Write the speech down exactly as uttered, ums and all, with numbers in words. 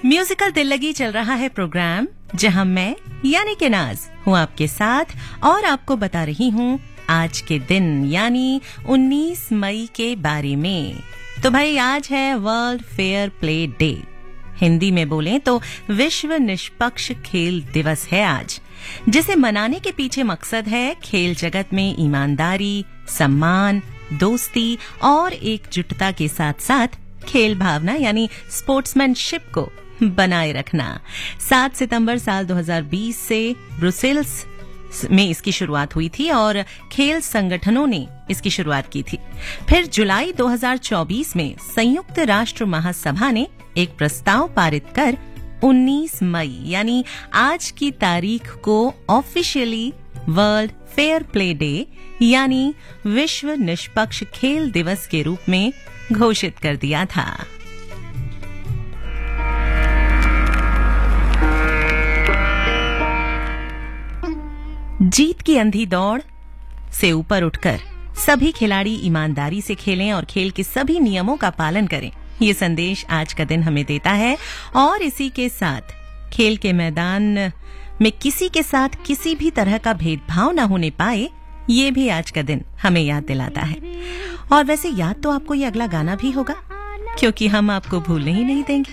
Musical दिल लगी चल रहा है प्रोग्राम, जहां मैं यानी कि नाज हूँ आपके साथ और आपको बता रही हूँ आज के दिन यानी उन्नीस मई के बारे में। तो भाई आज है world fair play day, Hindi में बोलें तो विश्व निष्पक्ष खेल दिवस है आज, जिसे मनाने के पीछे मकसद है खेल जगत में ईमानदारी, सम्मान, दोस्ती और एकजुटता के साथ साथ खेल भावना यानी स्पोर्ट्समैनशिप को बनाए रखना। सात सितंबर साल दो हज़ार बीस से ब्रुसेल्स में इसकी शुरुआत हुई थी और खेल संगठनों ने इसकी शुरुआत की थी। फिर जुलाई दो हज़ार चौबीस में संयुक्त राष्ट्र महासभा ने एक प्रस्ताव पारित कर उन्नीस मई यानी आज की तारीख को officially world fair play day यानी विश्व निष्पक्ष खेल दिवस के रूप में घोषित कर दिया था। जीत की अंधी दौड़ से ऊपर उठकर सभी खिलाड़ी ईमानदारी से खेलें और खेल के सभी नियमों का पालन करें, ये संदेश आज का दिन हमें देता है। और इसी के साथ खेल के मैदान में किसी के साथ किसी भी तरह का भेदभाव न होने पाए, ये भी आज का दिन हमें याद दिलाता है। और वैसे याद तो आपको ये अगला गाना भी होगा, क्योंकि हम आपको भूलने ही नहीं देंगे।